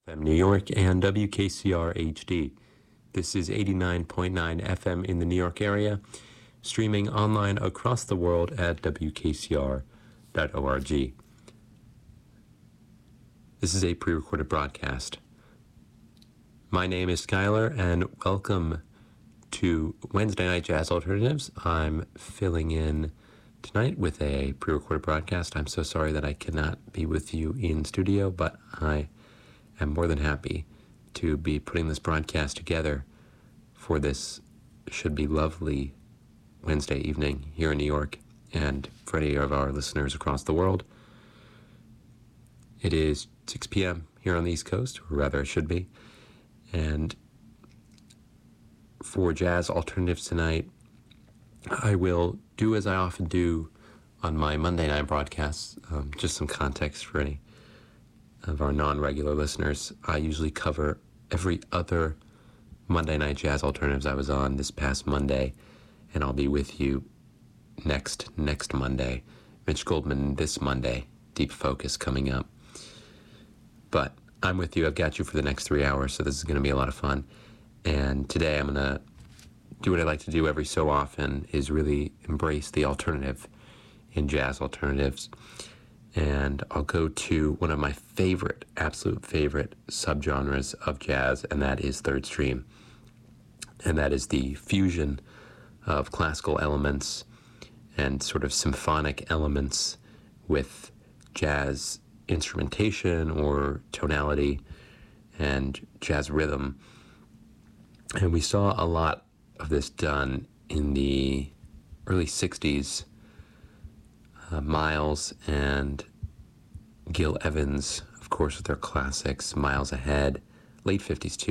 FM New York and WKCR HD. This is 89.9 FM in the New York area, streaming online across the world at WKCR.org. This is a pre-recorded broadcast. My name is Skylar, and welcome to Wednesday Night Jazz Alternatives. I'm filling in tonight with a pre-recorded broadcast. I'm so sorry that I cannot be with you in studio, but I am more than happy to be putting this broadcast together for this should be lovely Wednesday evening here in New York and for any of our listeners across the world. It is 6 p.m. here on the East Coast, or rather it should be, and for Jazz Alternatives tonight, I will do as I often do on my Monday night broadcasts, just some context for any of our non-regular listeners. I usually cover every other Monday Night Jazz Alternatives I was on this past Monday, and I'll be with you next Monday. Mitch Goldman this Monday, Deep Focus coming up. But I'm with you. I've got you for the next 3 hours, so this is going to be a lot of fun. And today I'm going to do what I like to do every so often, is really embrace the alternative in jazz alternatives. And I'll go to one of my absolute favorite subgenres of jazz, and that is third stream. And that is the fusion of classical elements and sort of symphonic elements with jazz instrumentation or tonality and jazz rhythm. And we saw a lot of this done in the early 60s. Miles and Gil Evans, of course, with their classics, Miles Ahead, late 50s too.